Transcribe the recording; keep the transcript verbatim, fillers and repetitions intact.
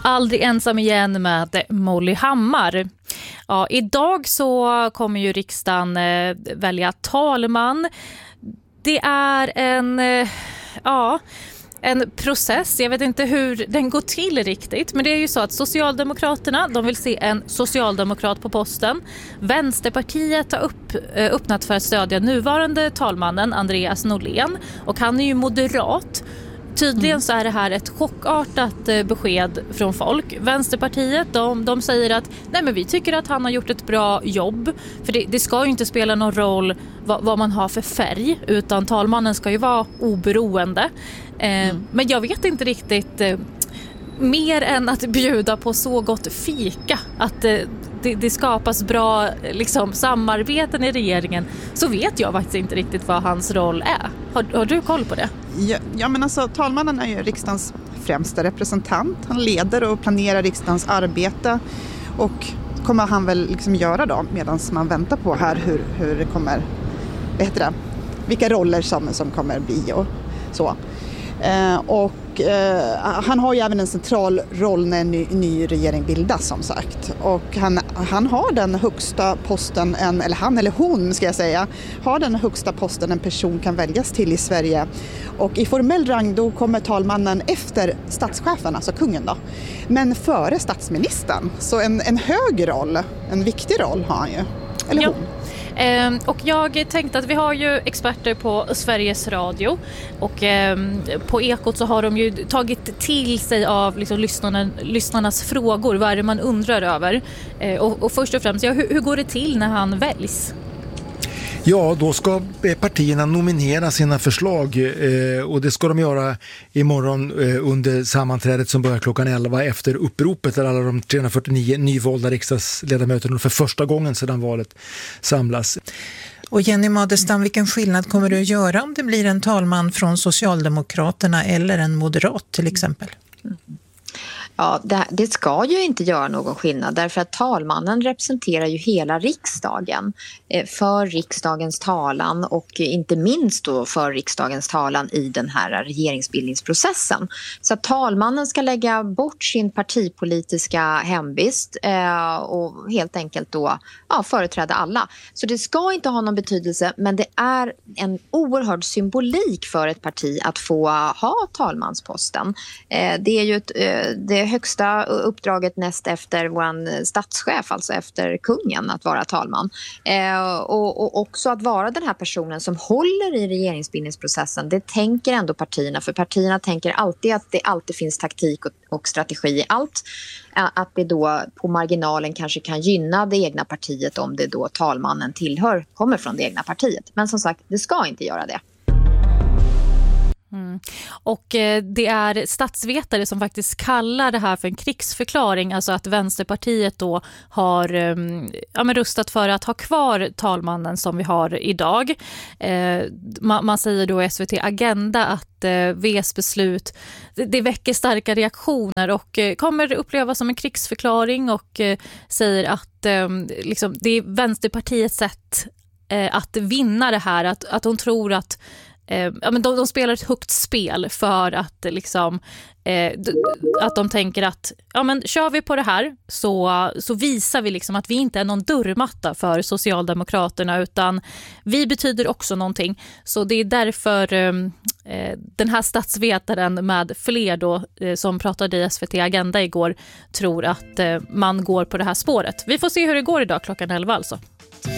Aldrig ensam igen med Molly Hammar. Ja, idag så kommer ju riksdagen eh, välja talman. Det är en, eh, ja, en process. Jag vet inte hur den går till riktigt. Men det är ju så att Socialdemokraterna, de vill se en socialdemokrat på posten. Vänsterpartiet har upp, eh, öppnat för att stödja nuvarande talmannen Andreas Norlén. Och han är ju moderat. Tydligen så är det här ett chockartat besked från folk. Vänsterpartiet, de, de säger att nej, men vi tycker att han har gjort ett bra jobb. För det, det ska ju inte spela någon roll vad, vad man har för färg, utan talmannen ska ju vara oberoende. Eh, mm. Men jag vet inte riktigt eh, mer än att bjuda på så gott fika. Att eh, det, det skapas bra liksom, samarbeten i regeringen. Så vet jag faktiskt inte riktigt vad hans roll är. Har, har du koll på det? Ja, ja, men alltså talmannen är ju riksdagens främsta representant. Han leder och planerar riksdagens arbete. Och kommer han väl liksom göra då medan man väntar på här hur, hur det kommer, vad heter det, vilka roller som, som kommer bli och så. Eh, och eh, han har ju även en central roll när en ny, ny regering bildas, som sagt. Och han, han har den högsta posten, en, eller han eller hon ska jag säga, har den högsta posten en person kan väljas till i Sverige. Och i formell rang då kommer talmannen efter statschefen, alltså kungen då. Men före statsministern. Så en, en hög roll, en viktig roll har han ju. Eller ja. hon. Eh, och jag tänkte att vi har ju experter på Sveriges Radio och eh, på Ekot så har de ju tagit till sig av liksom, lyssnarna, lyssnarnas frågor. Vad är det man undrar över? Eh, och, och först och främst, ja, hur, hur går det till när han väljs? Ja, då ska partierna nominera sina förslag eh, och det ska de göra imorgon eh, under sammanträdet som börjar klockan elva efter uppropet där alla de trehundrafyrtionio nyvalda riksdagsledamöterna för första gången sedan valet samlas. Och Jenny Madestam, vilken skillnad kommer du att göra om det blir en talman från Socialdemokraterna eller en moderat till exempel? Mm. Ja, det, det ska ju inte göra någon skillnad därför att talmannen representerar ju hela riksdagen eh, för riksdagens talan och inte minst då för riksdagens talan i den här regeringsbildningsprocessen. Så att talmannen ska lägga bort sin partipolitiska hemvist eh, och helt enkelt då ja, företräda alla. Så det ska inte ha någon betydelse, men det är en oerhörd symbolik för ett parti att få ha talmansposten. Eh, det är ju ett, eh, det högsta uppdraget näst efter vår statschef, alltså efter kungen, att vara talman. Eh, och, och också att vara den här personen som håller i regeringsbildningsprocessen, det tänker ändå partierna, för partierna tänker alltid att det alltid finns taktik och, och strategi i allt. Att det då på marginalen kanske kan gynna det egna partiet om det då talmannen tillhör, kommer från det egna partiet. Men som sagt, det ska inte göra det. Mm. Och eh, det är statsvetare som faktiskt kallar det här för en krigsförklaring, alltså att Vänsterpartiet då har eh, ja, men röstat för att ha kvar talmannen som vi har idag. Eh, man, man säger då i S V T Agenda att eh, V:s beslut det, det väcker starka reaktioner och eh, kommer upplevas som en krigsförklaring och eh, säger att eh, liksom, det är Vänsterpartiets sätt eh, att vinna det här, att, att hon tror att Eh, ja, men de, de spelar ett högt spel för att liksom eh, d- att de tänker att ja, men kör vi på det här så, så visar vi liksom att vi inte är någon dörrmatta för Socialdemokraterna, utan vi betyder också någonting. Så det är därför eh, den här statsvetaren med fler då, eh, som pratade i S V T Agenda igår tror att eh, man går på det här spåret. Vi får se hur det går idag klockan elva alltså.